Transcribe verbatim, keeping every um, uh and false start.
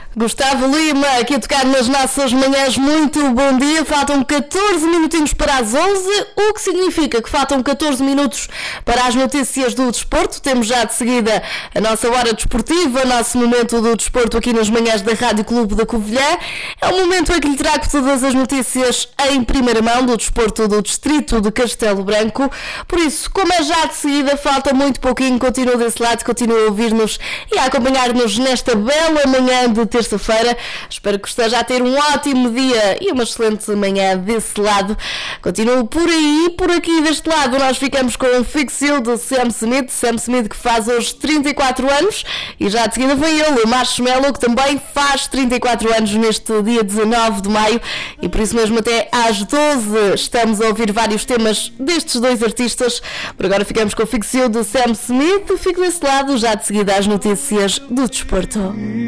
Gustavo Lima, aqui a tocar nas nossas manhãs. Muito bom dia. Faltam catorze minutinhos para as onze, o que significa que faltam catorze minutos para as notícias do desporto. Temos já de seguida a nossa hora desportiva, nosso momento do desporto aqui nas manhãs da Rádio Clube da Covilhã. É o momento em que lhe trago todas as notícias em primeira mão do desporto do distrito de Castelo Branco. Por isso, como é já de seguida, falta muito pouquinho. Continua desse lado, continua a ouvir-nos e a acompanhar-nos nesta bela manhã de terça-feira. Espero que esteja a ter um ótimo dia e uma excelente manhã desse lado. Continuo por aí, por aqui deste lado nós ficamos com o fixio de Sam Smith, Sam Smith que faz hoje trinta e quatro anos, e já de seguida vem ele, o Marshmello, que também faz trinta e quatro anos neste dia dezanove de maio, e por isso mesmo até às doze estamos a ouvir vários temas destes dois artistas. Por agora ficamos com o fixio de Sam Smith. Fico desse lado, já de seguida as notícias do desporto.